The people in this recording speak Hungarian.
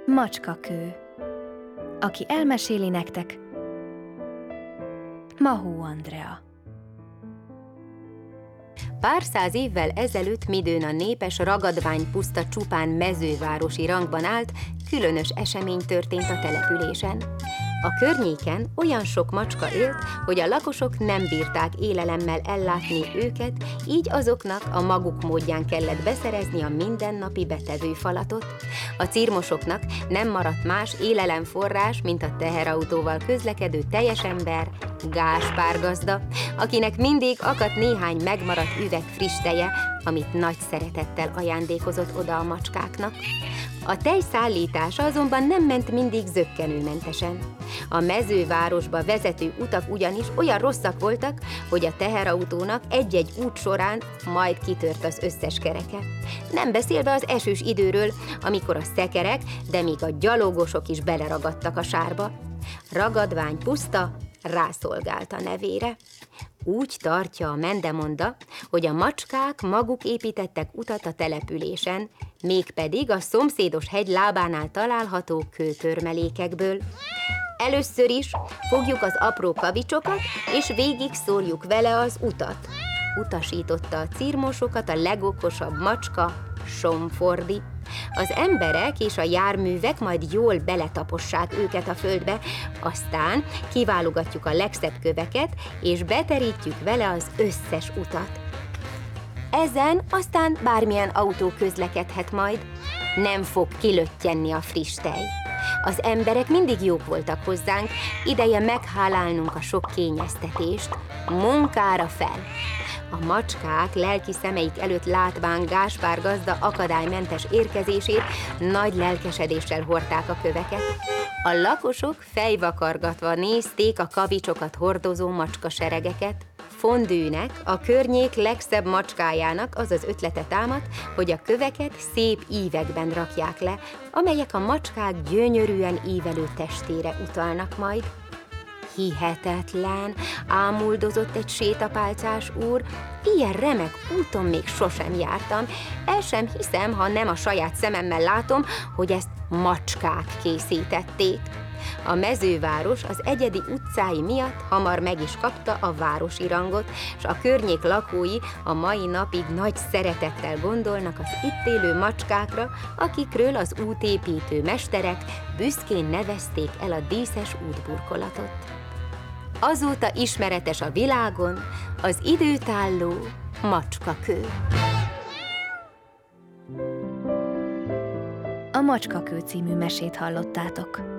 Macskakő. Aki elmeséli nektek, Mahó Andrea. Pár száz évvel ezelőtt, midőn a népes ragadványpuszta csupán mezővárosi rangban állt, különös esemény történt a településen. A környéken olyan sok macska élt, hogy a lakosok nem bírták élelemmel ellátni őket, így azoknak a maguk módján kellett beszerezni a mindennapi betevőfalatot. A cirmosoknak nem maradt más élelemforrás, mint a teherautóval közlekedő teljesember, Gáspár gazda, akinek mindig akadt néhány megmaradt üveg friss teje, amit nagy szeretettel ajándékozott oda a macskáknak. A tej szállítása azonban nem ment mindig zökkenőmentesen. A mezővárosba vezető utak ugyanis olyan rosszak voltak, hogy a teherautónak egy-egy út során majd kitört az összes kereke. Nem beszélve az esős időről, amikor a szekerek, de még a gyalogosok is beleragadtak a sárba. Ragadványpuszta rászolgált a nevére. Úgy tartja a mendemonda, hogy a macskák maguk építettek utat a településen, mégpedig a szomszédos hegy lábánál található kőtörmelékekből. Először is fogjuk az apró kavicsokat, és végig szórjuk vele az utat, utasította a cirmosokat a legokosabb macska, Somfordi. Az emberek és a járművek majd jól beletapossák őket a földbe, aztán kiválogatjuk a legszebb köveket, és beterítjük vele az összes utat. Ezen aztán bármilyen autó közlekedhet majd, nem fog kilöttyenni a friss tej. Az emberek mindig jók voltak hozzánk, ideje meghálálnunk a sok kényeztetést, munkára fel! A macskák lelki szemeik előtt látván Gáspár gazda akadálymentes érkezését nagy lelkesedéssel hordták a köveket. A lakosok fejvakargatva nézték a kavicsokat hordozó macskaseregeket. Fondőnek, a környék legszebb macskájának az az ötlete támadt, hogy a köveket szép ívekben rakják le, amelyek a macskák gyönyörűen ívelő testére utalnak majd. Hihetetlen, ámuldozott egy sétapálcás úr, ilyen remek úton még sosem jártam, el sem hiszem, ha nem a saját szememmel látom, hogy ezt macskák készítették. A mezőváros az egyedi utcái miatt hamar meg is kapta a városi rangot, és a környék lakói a mai napig nagy szeretettel gondolnak az itt élő macskákra, akikről az útépítő mesterek büszkén nevezték el a díszes útburkolatot. Azóta ismeretes a világon az időtálló macskakő. A Macskakő című mesét hallottátok.